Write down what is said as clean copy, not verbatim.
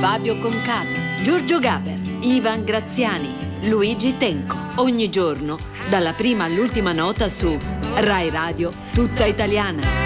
Fabio Concato, Giorgio Gaber, Ivan Graziani, Luigi Tenco. Ogni giorno, dalla prima all'ultima nota su Rai Radio Tutta Italiana.